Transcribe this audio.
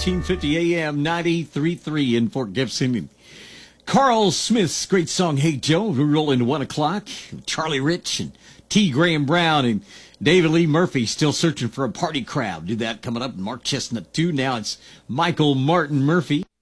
1350 AM, 93.3 in Fort Gibson. And Carl Smith's great song, Hey Joe, we roll into 1 o'clock. Charlie Rich and T. Graham Brown and David Lee Murphy still searching for a party crowd. Do that coming up. Mark Chestnut, too. Now it's Michael Martin Murphy.